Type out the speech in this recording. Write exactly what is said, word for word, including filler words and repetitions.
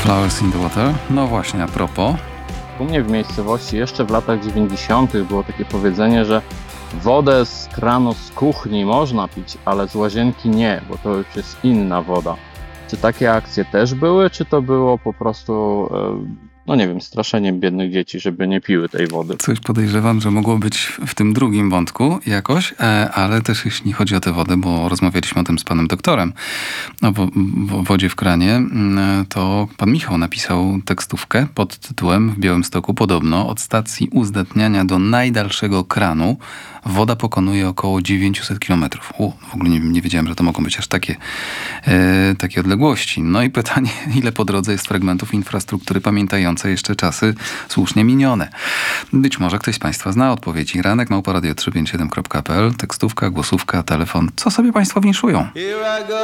Flowers in the Water. No właśnie, a propos. U mnie w miejscowości jeszcze w latach dziewięćdziesiątych było takie powiedzenie, że wodę z kranu z kuchni można pić, ale z łazienki nie, bo to już jest inna woda. Czy takie akcje też były, czy to było po prostu, no nie wiem, straszeniem biednych dzieci, żeby nie piły tej wody? Coś podejrzewam, że mogło być w tym drugim wątku jakoś, ale też jeśli chodzi o tę wodę, bo rozmawialiśmy o tym z panem doktorem, o wodzie w kranie, to pan Michał napisał tekstówkę pod tytułem w Białymstoku podobno od stacji uzdatniania do najdalszego kranu woda pokonuje około dziewięćset kilometrów. U, w ogóle nie, nie wiedziałem, że to mogą być aż takie, e, takie odległości. No i pytanie, ile po drodze jest fragmentów infrastruktury pamiętającej jeszcze czasy słusznie minione. Być może ktoś z państwa zna odpowiedzi. Ranek małpa radio trzysta pięćdziesiąt siedem kropka p l, tekstówka, głosówka, telefon. Co sobie państwo winszują?